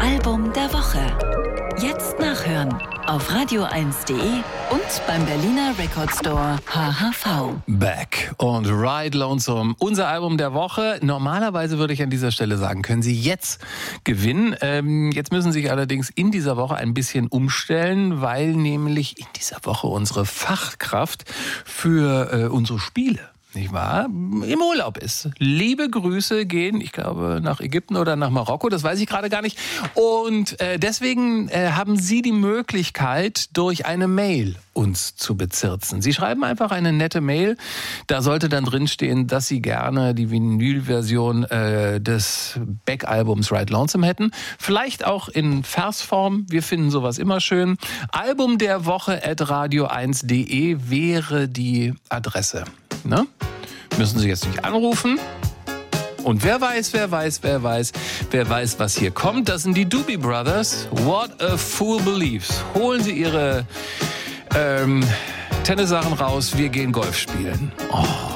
Album der Woche. Jetzt nachhören auf radio1.de und beim Berliner Record Store HHV. Back und Ride Lonesome, unser Album der Woche. Normalerweise würde ich an dieser Stelle sagen, können Sie jetzt gewinnen. Jetzt müssen Sie sich allerdings in dieser Woche ein bisschen umstellen, weil nämlich in dieser Woche unsere Fachkraft für unsere Spiele, nicht wahr, im Urlaub ist. Liebe Grüße gehen, ich glaube, nach Ägypten oder nach Marokko, das weiß ich gerade gar nicht. Und deswegen haben Sie die Möglichkeit, durch eine Mail uns zu bezirzen. Sie schreiben einfach eine nette Mail. Da sollte dann drinstehen, dass Sie gerne die Vinylversion des Beck-Albums Ride Lonesome hätten. Vielleicht auch in Versform. Wir finden sowas immer schön. Album der Woche @radio1.de wäre die Adresse. Ne? Müssen Sie jetzt nicht anrufen. Und wer weiß, was hier kommt. Das sind die Doobie Brothers. What a Fool Believes. Holen Sie Ihre Tennissachen raus. Wir gehen Golf spielen. Oh.